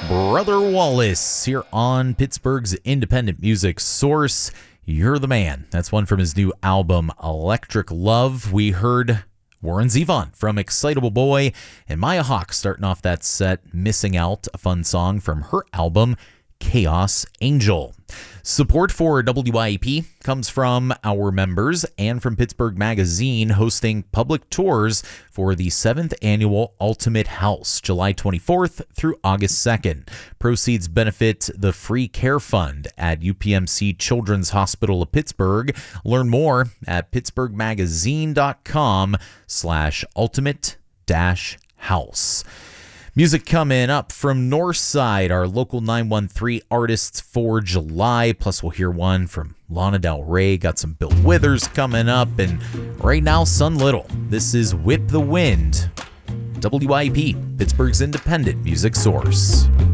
Brother Wallace here on Pittsburgh's independent music source. You're the Man. That's one from his new album, Electric Love. We heard Warren Zevon from Excitable Boy, and Maya Hawke starting off that set, Missing Out, a fun song from her album, Chaos Angel. Support for WIEP comes from our members and from Pittsburgh Magazine, hosting public tours for the 7th annual Ultimate House, July 24th through August 2nd. Proceeds benefit the Free Care Fund at UPMC Children's Hospital of Pittsburgh. Learn more at pittsburghmagazine.com/ultimate-house. Music coming up from Northside, our local 913 artists for July. Plus, we'll hear one from Lana Del Rey. Got some Bill Withers coming up. And right now, Sun Little. This is Whip the Wind. WIP, Pittsburgh's independent music source.